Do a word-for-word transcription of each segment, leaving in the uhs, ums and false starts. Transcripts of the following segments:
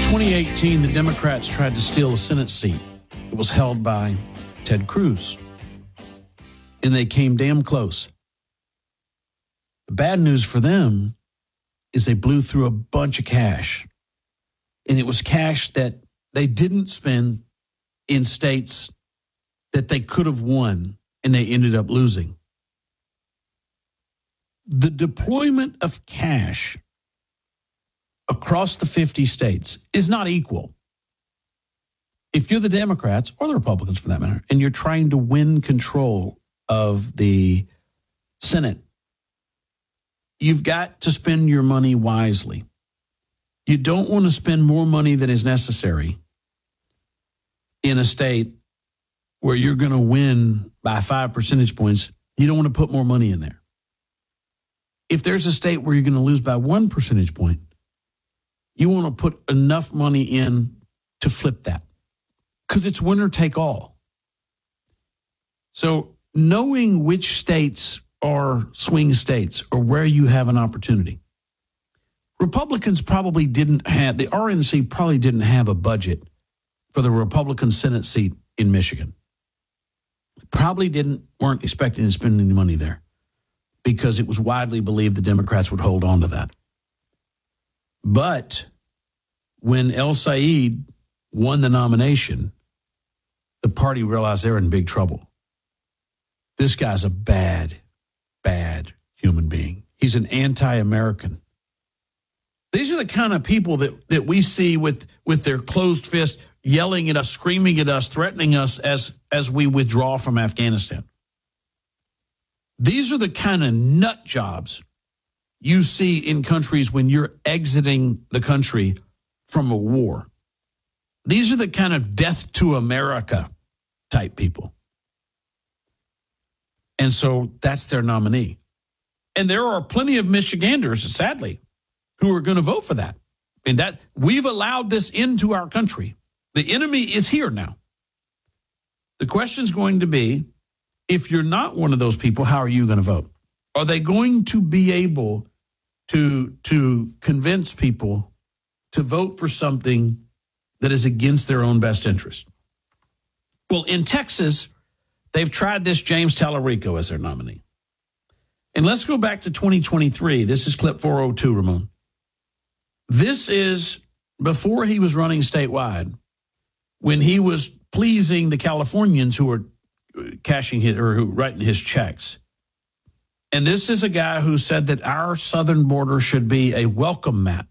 twenty eighteen, the Democrats tried to steal a Senate seat. It was held by Ted Cruz. And they came damn close. The bad news for them is they blew through a bunch of cash. And it was cash that they didn't spend in states that they could have won, and they ended up losing. The deployment of cash across the fifty states is not equal. If you're the Democrats, or the Republicans for that matter, and you're trying to win control of the Senate, you've got to spend your money wisely. You don't want to spend more money than is necessary in a state where you're going to win by five percentage points. You don't want to put more money in there. If there's a state where you're going to lose by one percentage point, you want to put enough money in to flip that, because it's winner take all. So knowing which states are swing states or where you have an opportunity. Republicans probably didn't have, the R N C probably didn't have a budget for the Republican Senate seat in Michigan. Probably didn't, weren't expecting to spend any money there because it was widely believed the Democrats would hold on to that. But when El Said won the nomination, the party realized they're in big trouble. This guy's a bad, bad human being. He's an anti-American. These are the kind of people that, that we see with, with their closed fist, yelling at us, screaming at us, threatening us as, as we withdraw from Afghanistan. These are the kind of nut jobs you see in countries when you're exiting the country from a war. These are the kind of death to America type people. And so that's their nominee. And there are plenty of Michiganders, sadly, who are going to vote for that. And that we've allowed this into our country. The enemy is here now. The question is going to be, if you're not one of those people, how are you going to vote? Are they going to be able to, to convince people to vote for something that is against their own best interest? Well, in Texas, they've tried this James Tallarico as their nominee. And let's go back to twenty twenty-three. This is clip four oh two, Ramon. This is before he was running statewide, when he was pleasing the Californians who were cashing his, or who writing his checks. And this is a guy who said that our southern border should be a welcome mat,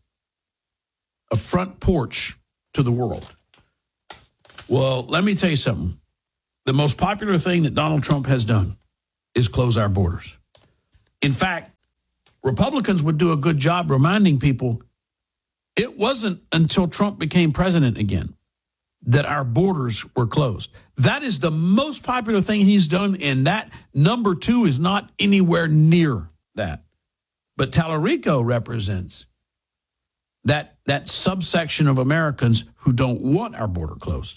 a front porch to the world. Well, let me tell you something. The most popular thing that Donald Trump has done is close our borders. In fact, Republicans would do a good job reminding people it wasn't until Trump became president again that our borders were closed. That is the most popular thing he's done, and that number two is not anywhere near that. But Tallarico represents that, that subsection of Americans who don't want our border closed.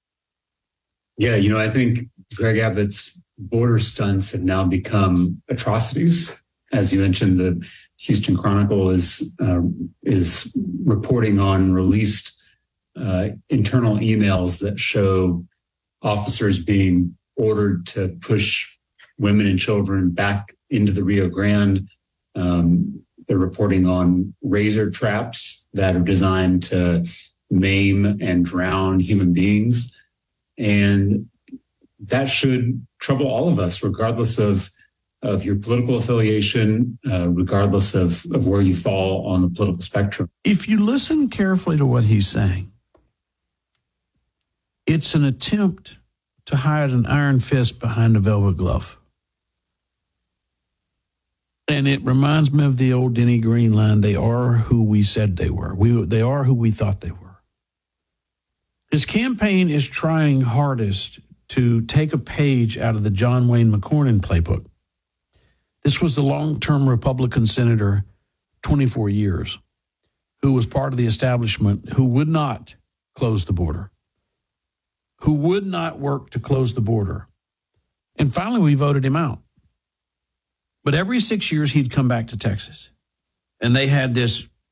Yeah, you know, I think Greg Abbott's border stunts have now become atrocities. As you mentioned, the Houston Chronicle is uh, is reporting on released uh, internal emails that show officers being ordered to push women and children back into the Rio Grande. Um, they're reporting on razor traps that are designed to maim and drown human beings. And that should trouble all of us, regardless of, of your political affiliation, uh, regardless of, of where you fall on the political spectrum. If you listen carefully to what he's saying, it's an attempt to hide an iron fist behind a velvet glove. And it reminds me of the old Denny Green line, they are who we said they were. We, they are who we thought they were. His campaign is trying hardest to take a page out of the John Wayne McCornan playbook. This was the long-term Republican senator, twenty-four years, who was part of the establishment, who would not close the border, who would not work to close the border. And finally, we voted him out. But every six years, he'd come back to Texas. And they had this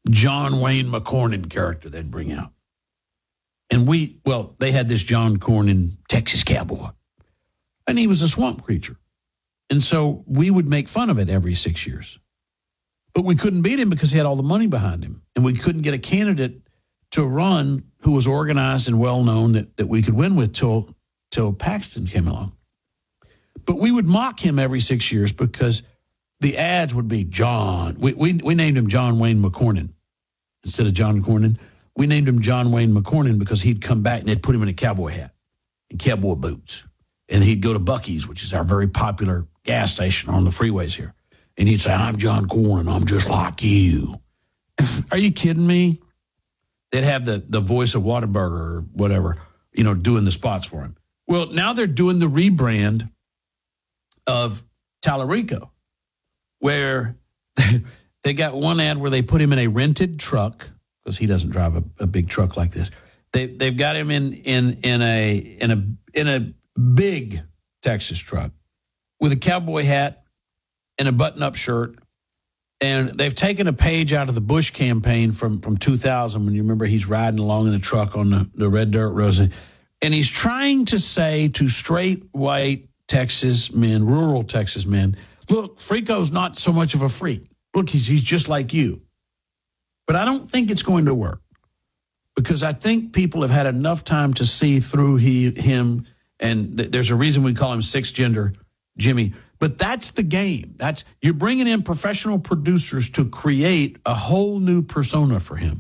John Wayne McCornyn character they'd bring out. And we, well, they had this John Cornyn Texas cowboy. And he was a swamp creature. And so we would make fun of it every six years. But we couldn't beat him because he had all the money behind him. And we couldn't get a candidate to run who was organized and well-known that, that we could win with till, till Paxton came along. But we would mock him every six years because the ads would be John. We, we, we named him John Wayne McCornyn instead of John Cornyn. We named him John Wayne McCornyn because he'd come back and they'd put him in a cowboy hat and cowboy boots. And he'd go to Buc-ee's, which is our very popular gas station on the freeways here. And he'd say, I'm John Cornyn. I'm just like you. Are you kidding me? They'd have the, the voice of Whataburger or whatever, you know, doing the spots for him. Well, now they're doing the rebrand of Tallarico, where they got one ad where they put him in a rented truck, because he doesn't drive a, a big truck like this. They they've got him in in in a in a in a big Texas truck with a cowboy hat and a button-up shirt. And they've taken a page out of the Bush campaign from, from two thousand, when you remember he's riding along in the truck on the, the red dirt roads. And he's trying to say to straight white Texas men, rural Texas men, look, Frico's not so much of a freak. Look, he's he's just like you. But I don't think it's going to work, because I think people have had enough time to see through he, him, and th- there's a reason we call him sixth gender Jimmy. But that's the game. That's you're bringing in professional producers to create a whole new persona for him.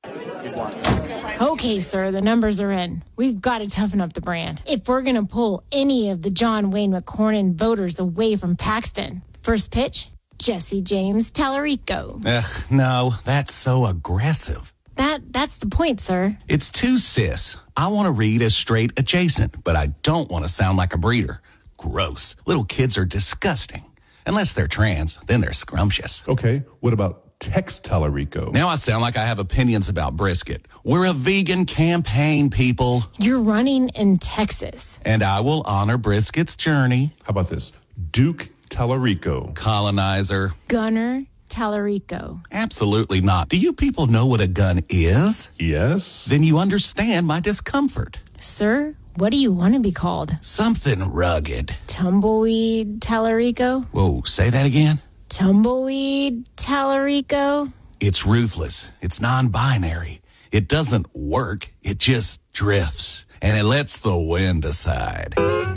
Okay, sir, the numbers are in. We've got to toughen up the brand if we're going to pull any of the John Wayne McCornyn voters away from Paxton. First pitch, Jesse James Tallarico. Ugh, no, that's so aggressive. That that's the point, sir. It's too cis. I want to read as straight adjacent, but I don't want to sound like a breeder. Gross. Little kids are disgusting. Unless they're trans, then they're scrumptious. Okay, what about Tex Tallarico? Now I sound like I have opinions about brisket. We're a vegan campaign, people. You're running in Texas. And I will honor brisket's journey. How about this? Duke Tallarico. Colonizer. Gunner Tallarico. Absolutely not. Do you people know what a gun is? Yes. Then you understand my discomfort. Sir, what do you want to be called? Something rugged. Tumbleweed Tallarico? Whoa, say that again? Tumbleweed Tallarico? It's ruthless. It's non-binary. It doesn't work. It just drifts. And it lets the wind decide.